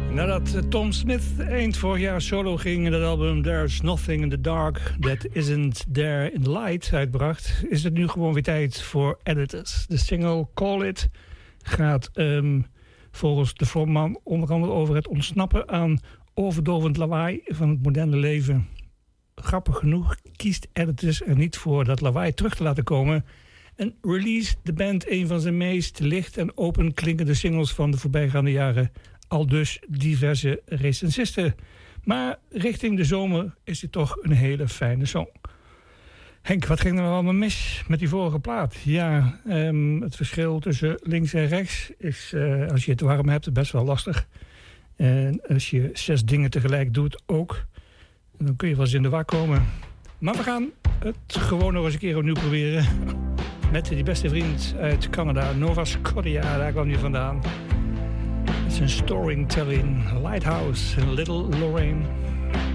Nadat Tom Smith eind vorig jaar solo ging en dat album There's Nothing in the Dark That Isn't There in the Light uitbracht, is het nu gewoon weer tijd voor Editors. De single Call It gaat volgens de frontman onder andere over het ontsnappen aan overdovend lawaai van het moderne leven. Grappig genoeg kiest Editors er niet voor dat lawaai terug te laten komen en release de band een van zijn meest licht en open klinkende singles van de voorbijgaande jaren. Al dus diverse recensisten. Maar richting de zomer is dit toch een hele fijne song. Henk, wat ging er nou allemaal mis met die vorige plaat? Ja, het verschil tussen links en rechts is, als je het warm hebt, best wel lastig. En als je 6 dingen tegelijk doet ook, dan kun je wel eens in de war komen. Maar we gaan het gewoon nog eens een keer opnieuw proberen. Met die beste vriend uit Canada, Nova Scotia, daar kwam hij vandaan. Het is een storytelling, Lighthouse en Little Lorraine.